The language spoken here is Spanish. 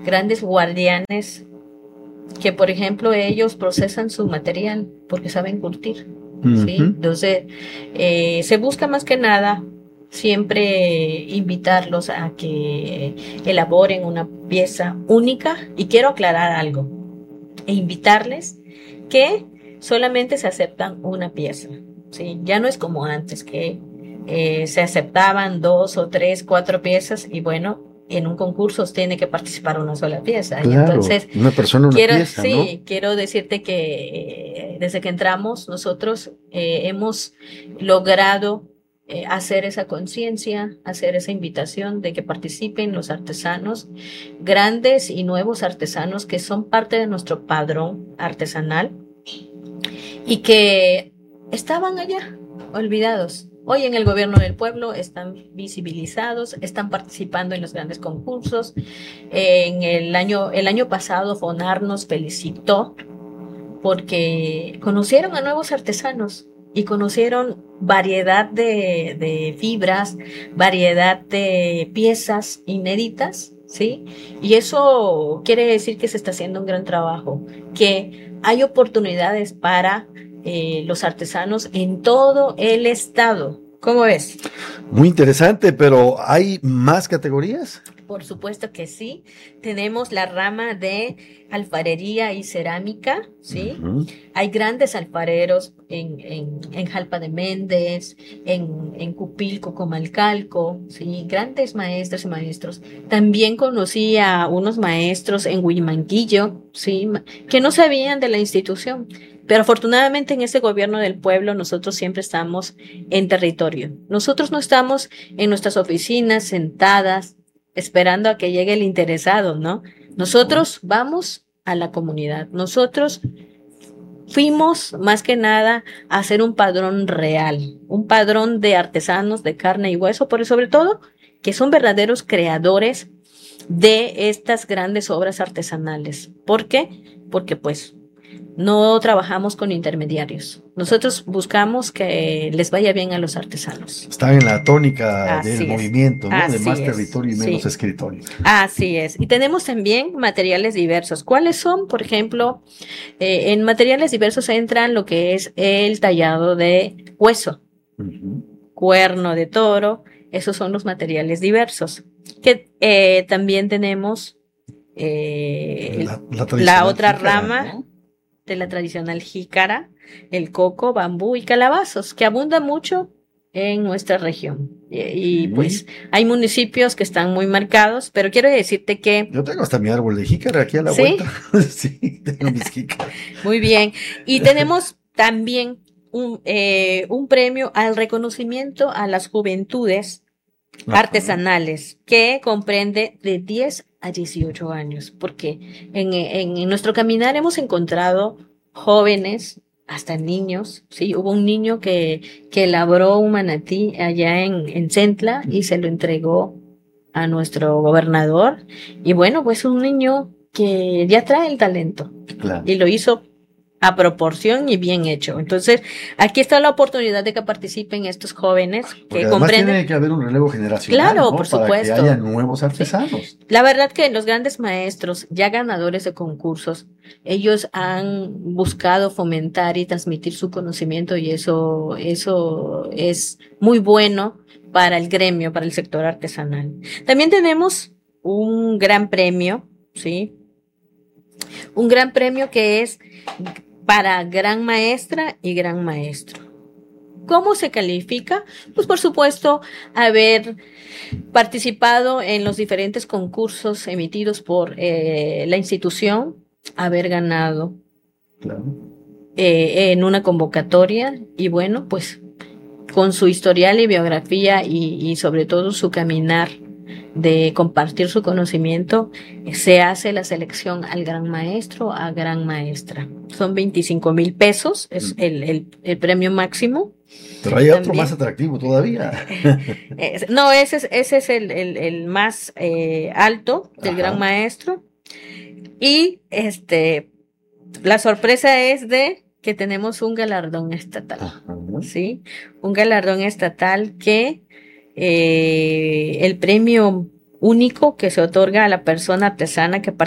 grandes guardianes que, por ejemplo, ellos procesan su material porque saben curtir, ¿sí? Entonces, se busca más que nada siempre invitarlos a que elaboren una pieza única. Y quiero aclarar algo, e invitarles que solamente se aceptan una pieza, ¿sí? Ya no es como antes, que se aceptaban 2 o 3, 4 piezas, y bueno, en un concurso tiene que participar una sola pieza. Claro, y entonces una persona, una pieza, sí, ¿no? quiero decirte que desde que entramos nosotros hemos logrado hacer esa conciencia, hacer esa invitación de que participen los artesanos, grandes y nuevos artesanos que son parte de nuestro padrón artesanal y que estaban allá olvidados. Hoy en el gobierno del pueblo están visibilizados, están participando en los grandes concursos. En el año pasado FONAR nos felicitó porque conocieron a nuevos artesanos y conocieron variedad de fibras, variedad de piezas inéditas, ¿sí? Y eso quiere decir que se está haciendo un gran trabajo, que hay oportunidades para los artesanos en todo el estado. ¿Cómo ves? Muy interesante, pero ¿hay más categorías? Por supuesto que sí. Tenemos la rama de alfarería y cerámica, ¿sí? Hay grandes alfareros en Jalpa de Méndez, en Cupilco, Comalcalco, ¿sí? Grandes maestras y maestros. También conocí a unos maestros en Huimanguillo, ¿sí? Que no sabían de la institución. Pero afortunadamente en ese gobierno del pueblo nosotros siempre estamos en territorio. Nosotros no estamos en nuestras oficinas sentadas esperando a que llegue el interesado, ¿no? Nosotros vamos a la comunidad. Nosotros fuimos más que nada a hacer un padrón real, un padrón de artesanos de carne y hueso, pero sobre todo que son verdaderos creadores de estas grandes obras artesanales. ¿Por qué? Porque pues no trabajamos con intermediarios. Nosotros buscamos que les vaya bien a los artesanos. Están en la tónica Así del es. movimiento, ¿no? De Así más es. territorio y menos Sí. escritorio. Así es. Y tenemos también materiales diversos. ¿Cuáles son? Por ejemplo, en materiales diversos entran lo que es el tallado de hueso, cuerno de toro. Esos son los materiales diversos. Que también tenemos la otra jícara, rama, ¿no? De la tradicional jícara, el coco, bambú y calabazos, que abunda mucho en nuestra región. Y pues hay municipios que están muy marcados, pero quiero decirte que... Yo tengo hasta mi árbol de jícara aquí a la ¿Sí? vuelta. Sí, tengo mis jícaras. Muy bien. Y tenemos también un premio al reconocimiento a las juventudes artesanales, que comprende de 10 a 18 años, porque en nuestro caminar hemos encontrado jóvenes, hasta niños, ¿sí? Hubo un niño que labró un manatí allá en Centla y se lo entregó a nuestro gobernador, y bueno, pues un niño que ya trae el talento, Claro. Y lo hizo a proporción y bien hecho. Entonces, aquí está la oportunidad de que participen estos jóvenes Porque que además comprenden. tiene que haber un relevo generacional, Claro, ¿no? por Para que supuesto. haya nuevos artesanos. Sí. La verdad que los grandes maestros, ya ganadores de concursos, ellos han buscado fomentar y transmitir su conocimiento, y eso es muy bueno para el gremio, para el sector artesanal. También tenemos un gran premio, ¿sí? Un gran premio que es para gran maestra y gran maestro. ¿Cómo se califica? Pues por supuesto, haber participado en los diferentes concursos emitidos por la institución, haber ganado en una convocatoria, y bueno, pues con su historial y biografía y sobre todo su caminar de compartir su conocimiento, se hace la selección al gran maestro, a gran maestra. Son 25,000 pesos, es el premio máximo. Pero hay otro más atractivo todavía. No, ese es el más alto del gran maestro. Y la sorpresa es de que tenemos un galardón estatal, ¿sí? Un galardón estatal que el premio único que se otorga a la persona artesana que